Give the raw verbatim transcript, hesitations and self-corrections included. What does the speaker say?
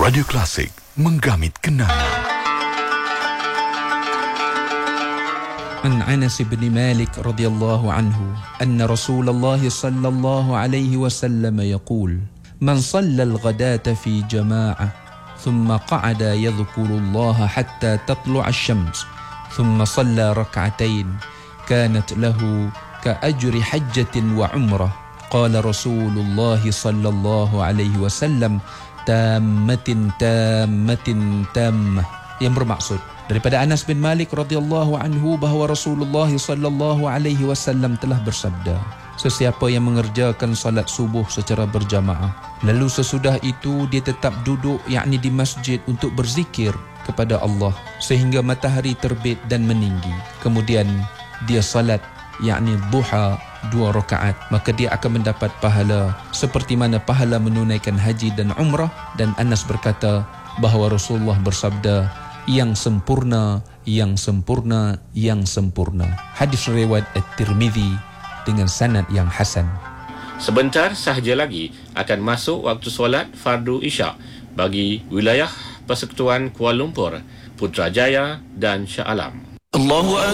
Radio Klasik, menggamit kenangan. عن أنس بن مالك رضي الله عنه أن رسول الله صلى الله عليه وسلم يقول: من صلى الغداة في جماعة ثم قعد يذكر الله حتى تطلع الشمس ثم صلى ركعتين كانت له كأجر حجة وعمرة. قال رسول الله صلى الله عليه وسلم: تامة تامة تامة. Yang bermaksud daripada Anas bin Malik radhiyallahu anhu bahawa Rasulullah sallallahu alaihi wasallam telah bersabda, sesiapa yang mengerjakan salat subuh secara berjamaah lalu sesudah itu dia tetap duduk yakni di masjid untuk berzikir kepada Allah sehingga matahari terbit dan meninggi, kemudian dia salat yakni duha dua rakaat, maka dia akan mendapat pahala seperti mana pahala menunaikan haji dan umrah. Dan Anas berkata bahawa Rasulullah bersabda, yang sempurna, yang sempurna, yang sempurna. Hadis riwayat At-Tirmizi dengan sanad yang hasan. Sebentar sahaja lagi akan masuk waktu solat fardu Isyak bagi wilayah Persekutuan Kuala Lumpur, Putrajaya dan Shah Alam. Allahu